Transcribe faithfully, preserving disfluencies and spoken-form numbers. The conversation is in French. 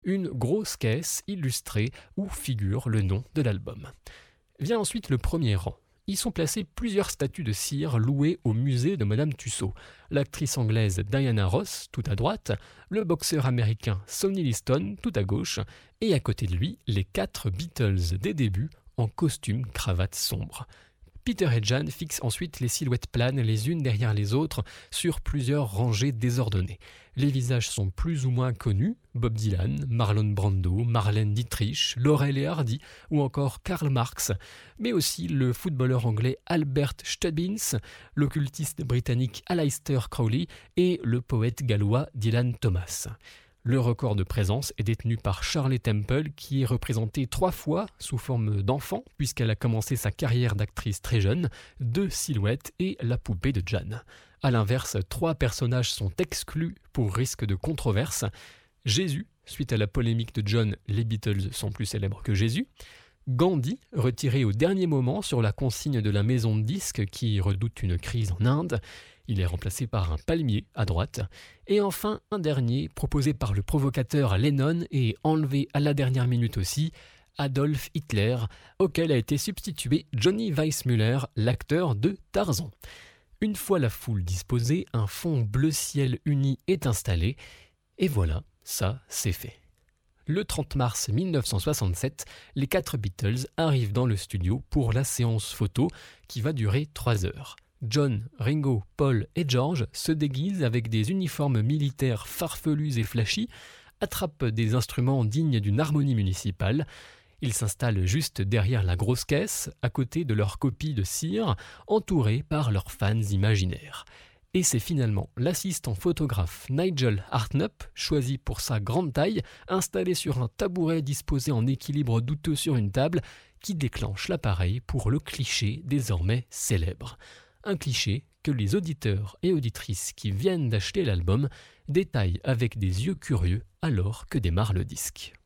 une grosse caisse illustrée où figure le nom de l'album. Vient ensuite le premier rang. Y sont placées plusieurs statues de cire louées au musée de Madame Tussaud, l'actrice anglaise Diana Ross tout à droite, le boxeur américain Sonny Liston tout à gauche, et à côté de lui, les quatre Beatles des débuts en costume cravate sombre. Peter et Jan fixent ensuite les silhouettes planes les unes derrière les autres sur plusieurs rangées désordonnées. Les visages sont plus ou moins connus, Bob Dylan, Marlon Brando, Marlène Dietrich, Laurel et Hardy ou encore Karl Marx, mais aussi le footballeur anglais Albert Stubbins, l'occultiste britannique Aleister Crowley et le poète gallois Dylan Thomas. Le record de présence est détenu par Shirley Temple qui est représentée trois fois sous forme d'enfant puisqu'elle a commencé sa carrière d'actrice très jeune, deux silhouettes et la poupée de Jan. A l'inverse, trois personnages sont exclus pour risque de controverse. Jésus, suite à la polémique de John, les Beatles sont plus célèbres que Jésus. Gandhi, retiré au dernier moment sur la consigne de la maison de disques qui redoute une crise en Inde. Il est remplacé par un palmier à droite. Et enfin, un dernier, proposé par le provocateur Lennon et enlevé à la dernière minute aussi, Adolf Hitler, auquel a été substitué Johnny Weissmuller, l'acteur de Tarzan. Une fois la foule disposée, un fond bleu ciel uni est installé. Et voilà, ça, c'est fait. Le trente mars mille neuf cent soixante-sept, les quatre Beatles arrivent dans le studio pour la séance photo qui va durer trois heures. John, Ringo, Paul et George se déguisent avec des uniformes militaires farfelus et flashy, attrapent des instruments dignes d'une harmonie municipale. Ils s'installent juste derrière la grosse caisse, à côté de leur copie de cire, entourés par leurs fans imaginaires. Et c'est finalement l'assistant photographe Nigel Hartnup, choisi pour sa grande taille, installé sur un tabouret disposé en équilibre douteux sur une table, qui déclenche l'appareil pour le cliché désormais célèbre. Un cliché que les auditeurs et auditrices qui viennent d'acheter l'album détaillent avec des yeux curieux alors que démarre le disque.